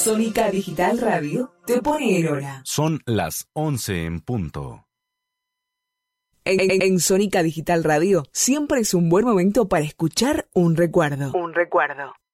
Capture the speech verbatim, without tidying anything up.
Sónica Digital Radio te pone en hora. Son las once en punto. En, en, en Sónica Digital Radio siempre es un buen momento para escuchar un recuerdo. Un recuerdo.